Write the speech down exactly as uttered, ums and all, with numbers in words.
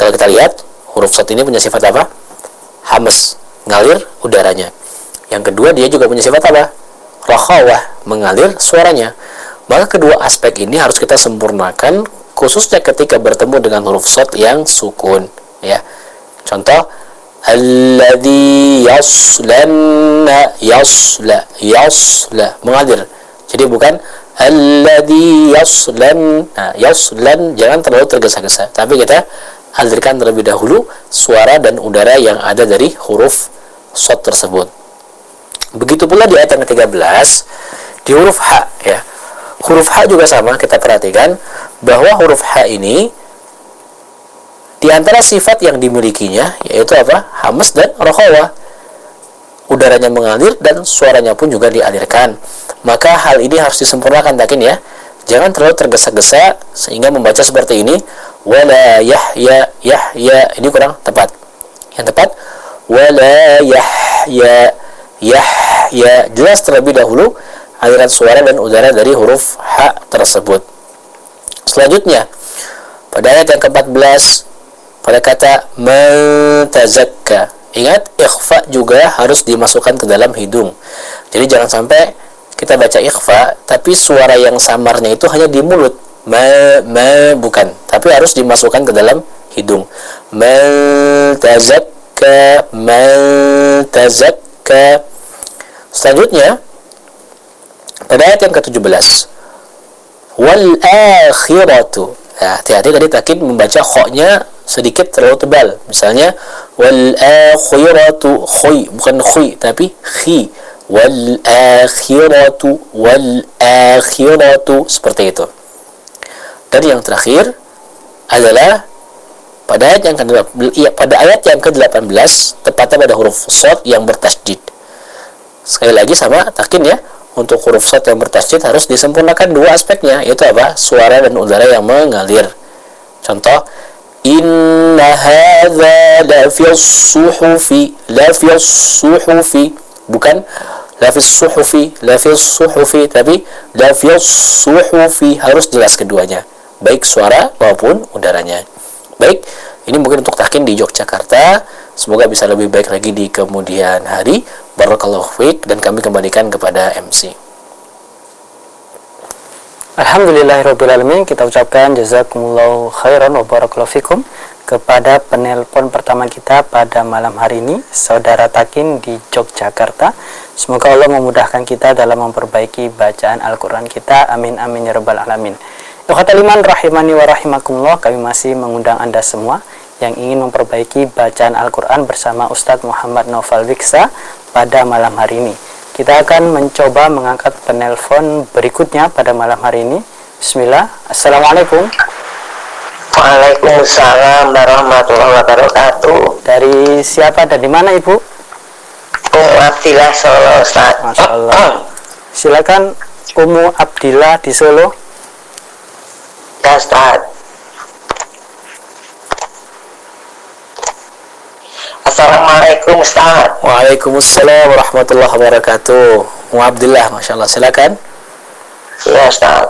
Kalau kita lihat, huruf shad ini punya sifat apa? Hamas, ngalir udaranya. Yang kedua, dia juga punya sifat apa? Rakhawah, mengalir suaranya. Maka kedua aspek ini harus kita sempurnakan, khususnya ketika bertemu dengan huruf shad yang sukun, ya. Contoh, alladzi yaslanna, yasla, yasla, mengalir. Jadi bukan alladzi yaslan. Nah, yaslan jangan terlalu tergesa-gesa, tapi kita alirkan terlebih dahulu suara dan udara yang ada dari huruf shad tersebut. Begitu pula di ayat yang ke tiga belas, di huruf H, ya. Huruf H juga sama, kita perhatikan bahwa huruf H ini di antara sifat yang dimilikinya yaitu apa? Hamas dan rakhawah. Udaranya mengalir dan suaranya pun juga dialirkan. Maka hal ini harus disempurnakan, takin ya. Jangan terlalu tergesa-gesa sehingga membaca seperti ini. Wala yahya, yahya, ini kurang tepat. Yang tepat, wala yahya, yahya. Jelas terlebih dahulu aliran suara dan udara dari huruf H tersebut. Selanjutnya, pada ayat yang ke empat belas, pada kata mentazakka, ingat, ikhfa juga harus dimasukkan ke dalam hidung. Jadi jangan sampai kita baca ikhfa, tapi suara yang samarnya itu hanya di mulut. Ma, ma, bukan. Tapi harus dimasukkan ke dalam hidung. Mentazakka, mentazakka. Selanjutnya, pada ayat yang ke tujuh belas, wal akhiratu. Nah, hati-hati tadi takin membaca kho-nya sedikit terlalu tebal. Misalnya, wal akhiratu, khoy, bukan khoy, tapi khi. Wal akhiratu, wal akhiratu, seperti itu. Dan yang terakhir adalah pada ayat yang ke ya, pada ayat yang ke delapan belas, tepatnya pada huruf shad yang bertasydid. Sekali lagi sama takin ya, untuk huruf shad yang bertasydid harus disempurnakan dua aspeknya, yaitu apa? Suara dan udara yang mengalir. Contoh, inna hadza la fi suhufi, la fi suhufi, bukan la fi suhufi, la fi suhufi, tapi la fi suhufi, harus jelas keduanya, baik suara maupun udaranya. Baik, ini mungkin untuk takin di Yogyakarta. Semoga bisa lebih baik lagi di kemudian hari. Barakallahu fiik, dan kami kembalikan kepada M C. Alhamdulillahirrabbilalamin. Kita ucapkan jazakumullahu khairan wa barakallahu fikum kepada penelpon pertama kita pada malam hari ini, Saudara Takin di Yogyakarta. Semoga Allah memudahkan kita dalam memperbaiki bacaan Al-Quran kita. Amin amin ya rabbal alamin. Ikhwatal iman rahimani wa rahimakumullah, kami masih mengundang Anda semua yang ingin memperbaiki bacaan Al-Quran bersama Ustadz Muhammad Naufal Wiksa pada malam hari ini. Kita akan mencoba mengangkat penelpon berikutnya pada malam hari ini. Bismillah. Assalamualaikum. Waalaikumsalam warahmatullahi wabarakatuh. Dari siapa dan di mana Ibu? Ummu Abdillah Solo, Ustaz. Masya Allah. Silakan Ummu Abdillah di Solo. Ya, Ustaz. Assalamualaikum, Ustaz. Waalaikumsalam warahmatullahi wabarakatuh. Ummu Abdillah, Masya Allah, silakan. Ya, Ustaz.